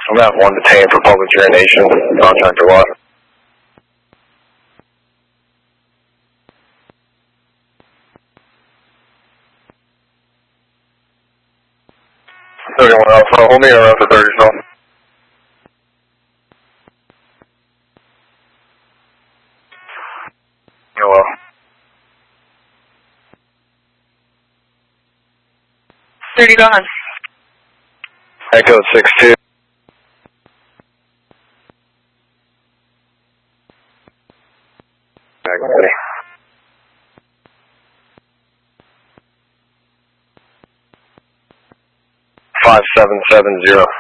I'm at 1 detained for public urination. Contractor what? Anyone else want to hold me or after 30 so? Hello. Go on. Echo 62. Ready. 5770.